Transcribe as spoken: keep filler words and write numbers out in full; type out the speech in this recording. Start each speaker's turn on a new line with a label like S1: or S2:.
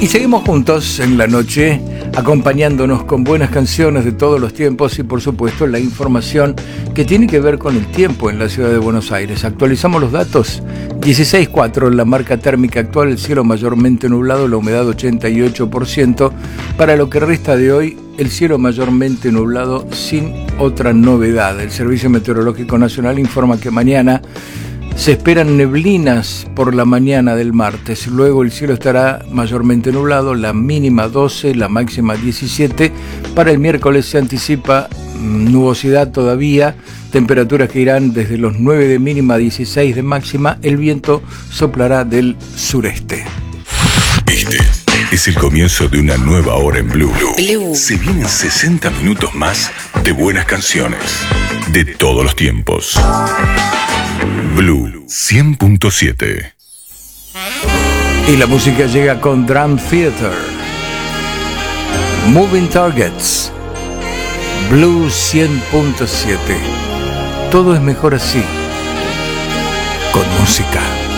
S1: Y seguimos juntos en la noche, acompañándonos con buenas canciones de todos los tiempos y por supuesto la información que tiene que ver con el tiempo en la ciudad de Buenos Aires. Actualizamos los datos. dieciséis coma cuatro la marca térmica actual, el cielo mayormente nublado, la humedad ochenta y ocho por ciento. Para lo que resta de hoy, el cielo mayormente nublado sin otra novedad. El Servicio Meteorológico Nacional informa que mañana se esperan neblinas por la mañana del martes, luego el cielo estará mayormente nublado, la mínima doce, la máxima diecisiete. Para el miércoles se anticipa nubosidad todavía, temperaturas que irán desde los nueve de mínima a dieciséis de máxima, el viento soplará del sureste.
S2: Este es el comienzo de una nueva hora en Blue. Blue. Se vienen sesenta minutos más de buenas canciones de todos los tiempos. Blue cien punto siete.
S1: Y la música llega con Drum Theater, Moving Targets, Blue cien punto siete. Todo es mejor así, con música.